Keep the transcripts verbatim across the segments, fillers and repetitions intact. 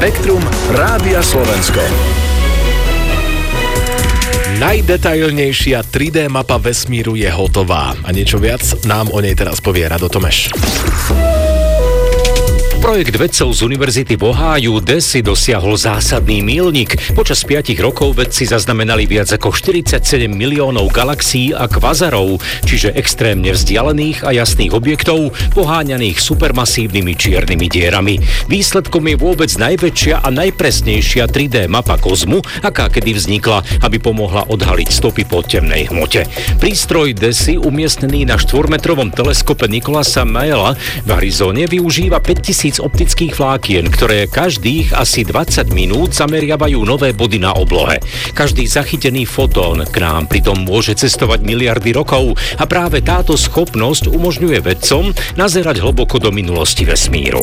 Spektrum Rádia Slovensko. Najdetailnejšia tri dé mapa vesmíru je hotová. A niečo viac nám o nej teraz povie Rado Tomeš. Projekt vedcov z Univerzity v Ohiu DESI dosiahol zásadný míľnik. Počas piatich rokov vedci zaznamenali viac ako štyridsaťsedem miliónov galaxií a kvazarov, čiže extrémne vzdialených a jasných objektov, poháňaných supermasívnymi čiernymi dierami. Výsledkom je vôbec najväčšia a najpresnejšia tri dé mapa kozmu, aká kedy vznikla, aby pomohla odhaliť stopy po temnej hmote. Prístroj DESI, umiestnený na štvormetrovom teleskope Nicolasa Mayela v Arizone, využíva päťtisíc optických vlákien, ktoré každých asi dvadsať minút zameriavajú nové body na oblohe. Každý zachytený fotón k nám pritom môže cestovať miliardy rokov a práve táto schopnosť umožňuje vedcom nazerať hlboko do minulosti vesmíru.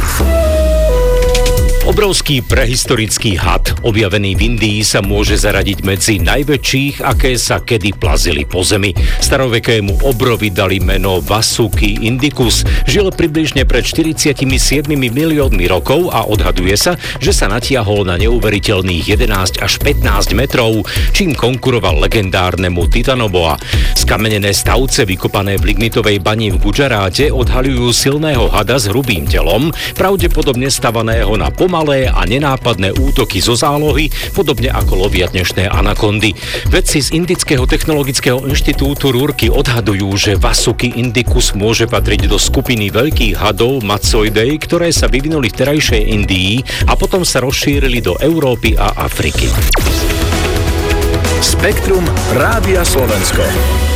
Obrovský prehistorický had, objavený v Indii, sa môže zaradiť medzi najväčších, aké sa kedy plazili po zemi. Starovekému obrovi dali meno Vasuki indicus. Žil približne pred štyridsaťsedem miliónmi rokov a odhaduje sa, že sa natiahol na neuveriteľných jedenásť až pätnásť metrov, čím konkuroval legendárnemu Titanoboa. Skamenené stavce vykopané v lignitovej bani v Gujaráte odhaľujú silného hada s hrubým telom, pravdepodobne stavaného na malé a nenápadné útoky zo zálohy, podobne ako lovia dnešné anakondy. Vedci z Indického technologického inštitútu Rúrky odhadujú, že Vasuki indicus môže patriť do skupiny veľkých hadov Matsoidei, ktoré sa vyvinuli v terajšej Indii a potom sa rozšírili do Európy a Afriky. Spektrum Rádia Slovensko.